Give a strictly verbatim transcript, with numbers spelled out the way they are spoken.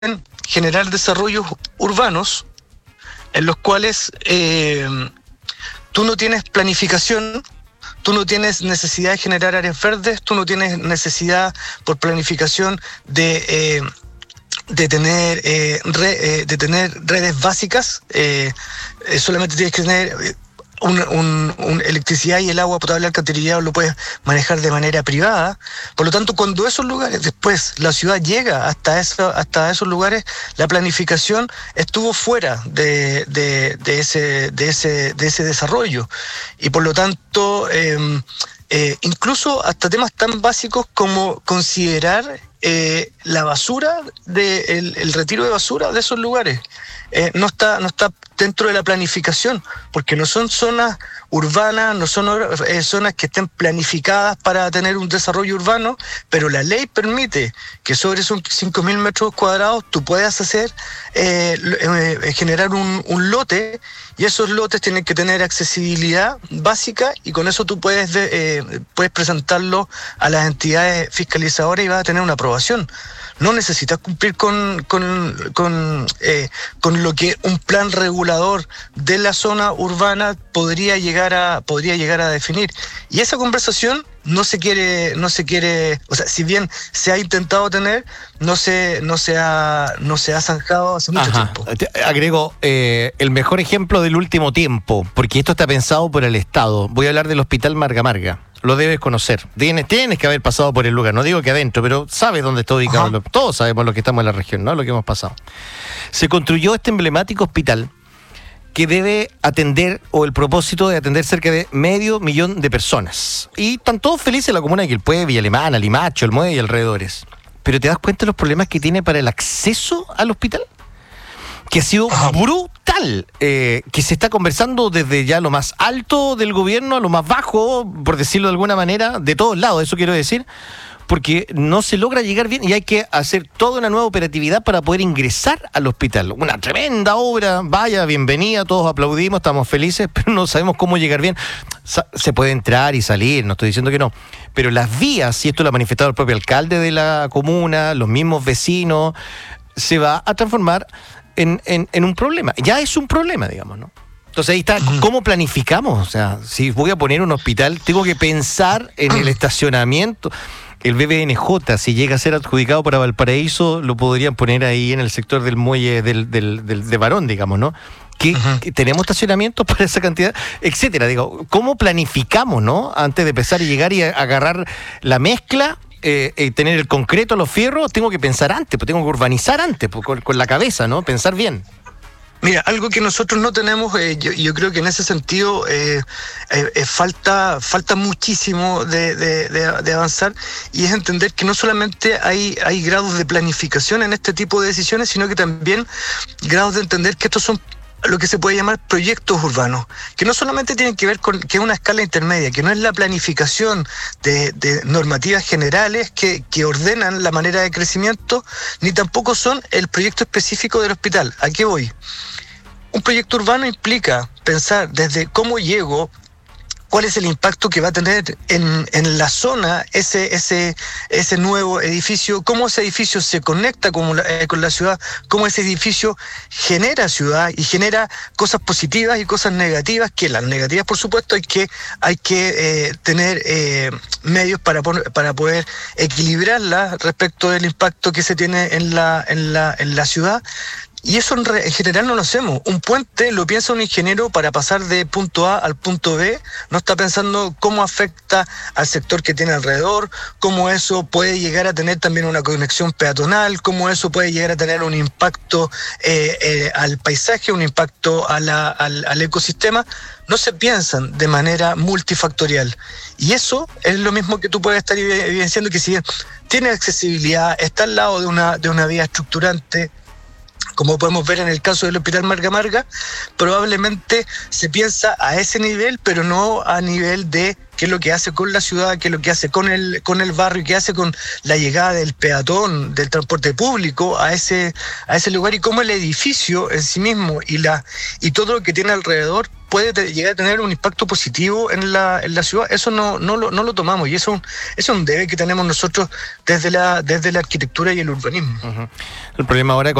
generar desarrollos urbanos en los cuales eh, tú no tienes planificación, tú no tienes necesidad de generar áreas verdes, tú no tienes necesidad por planificación de, eh, de, tener, eh, re, eh, de tener redes básicas, eh, eh, solamente tienes que tener... Eh, Un, un, un electricidad y el agua potable alcantarillado lo puedes manejar de manera privada. Por lo tanto, cuando esos lugares, después la ciudad llega hasta, eso, hasta esos lugares, la planificación estuvo fuera de, de, de, ese, de, ese, de ese desarrollo. Y por lo tanto, eh, eh, incluso hasta temas tan básicos como considerar eh, la basura, de, el, el retiro de basura de esos lugares. Eh, no está no está dentro de la planificación, porque no son zonas urbanas, no son eh, zonas que estén planificadas para tener un desarrollo urbano, pero la ley permite que sobre esos cinco mil metros cuadrados tú puedas hacer, eh, eh, generar un, un lote, y esos lotes tienen que tener accesibilidad básica, y con eso tú puedes, eh, puedes presentarlo a las entidades fiscalizadoras y vas a tener una aprobación. No necesitas cumplir con, con, con, eh, con lo que un plan regulador de la zona urbana podría llegar a, podría llegar a definir. Y esa conversación no se quiere, no se quiere, o sea, si bien se ha intentado tener, no se, no se ha, no se ha zanjado hace mucho Ajá. tiempo. Te agrego eh, el mejor ejemplo del último tiempo, porque esto está pensado por el Estado. Voy a hablar del Hospital Marga Marga. Lo debes conocer. Tienes, tienes que haber pasado por el lugar. No digo que adentro, pero sabes dónde está ubicado. Ajá. Todos sabemos lo que estamos en la región, ¿no? Lo que hemos pasado. Se construyó este emblemático hospital que debe atender, o el propósito de atender cerca de medio millón de personas. Y están todos felices en la comuna de Quilpué, Villa Alemana, Limacho, El Muelle y alrededores. Pero ¿te das cuenta de los problemas que tiene para el acceso al hospital? Que ha sido brutal, eh, que se está conversando desde ya lo más alto del gobierno a lo más bajo, por decirlo de alguna manera, de todos lados, eso quiero decir, porque no se logra llegar bien y hay que hacer toda una nueva operatividad para poder ingresar al hospital. Una tremenda obra, vaya, bienvenida, todos aplaudimos, estamos felices, pero no sabemos cómo llegar bien. Se puede entrar y salir, no estoy diciendo que no, pero las vías, y esto lo ha manifestado el propio alcalde de la comuna, los mismos vecinos, se va a transformar En, en, en un problema. Ya es un problema, digamos, ¿no? Entonces ahí está, ¿cómo planificamos? O sea, si voy a poner un hospital, tengo que pensar en el estacionamiento. El B B N J, si llega a ser adjudicado para Valparaíso, lo podrían poner ahí en el sector del muelle del, del, del, de Barón, digamos, ¿no? Que, uh-huh. que tenemos estacionamientos para esa cantidad, etcétera. Digo, ¿cómo planificamos, no? Antes de empezar y llegar y a, agarrar la mezcla, Eh, eh, tener el concreto, los fierros, tengo que pensar antes, pues tengo que urbanizar antes, pues, con, con la cabeza, ¿no? Pensar bien. Mira, algo que nosotros no tenemos, eh, yo, yo creo que en ese sentido eh, eh, eh, falta, falta muchísimo de, de, de, de avanzar, y es entender que no solamente hay, hay grados de planificación en este tipo de decisiones, sino que también grados de entender que estos son lo que se puede llamar proyectos urbanos, que no solamente tienen que ver con que es una escala intermedia, que no es la planificación de, de normativas generales que, que ordenan la manera de crecimiento, ni tampoco son el proyecto específico del hospital. ¿A qué voy? Un proyecto urbano implica pensar desde cómo llego, cuál es el impacto que va a tener en, en la zona ese, ese, ese nuevo edificio, cómo ese edificio se conecta con la, eh, con la ciudad, cómo ese edificio genera ciudad y genera cosas positivas y cosas negativas, que las negativas, por supuesto, hay que, hay que eh, tener eh, medios para, para poder equilibrarlas respecto del impacto que se tiene en la, en la, en la ciudad. Y eso en, re, en general no lo hacemos. Un puente lo piensa un ingeniero para pasar de punto A al punto B, no está pensando cómo afecta al sector que tiene alrededor, cómo eso puede llegar a tener también una conexión peatonal, cómo eso puede llegar a tener un impacto eh, eh, al paisaje, un impacto a la, al, al ecosistema. No se piensan de manera multifactorial. Y eso es lo mismo que tú puedes estar evidenciando, que si bien tiene accesibilidad, está al lado de una, de una vía estructurante, como podemos ver en el caso del Hospital Marga Marga, probablemente se piensa a ese nivel, pero no a nivel de qué es lo que hace con la ciudad, qué es lo que hace con el, con el barrio, qué hace con la llegada del peatón, del transporte público a ese, a ese lugar, y cómo el edificio en sí mismo y, la, y todo lo que tiene alrededor puede te, llegar a tener un impacto positivo en la, en la ciudad. Eso no, no, lo, no lo tomamos, y eso, eso es un debe que tenemos nosotros desde la, desde la arquitectura y el urbanismo. Uh-huh. El problema ahora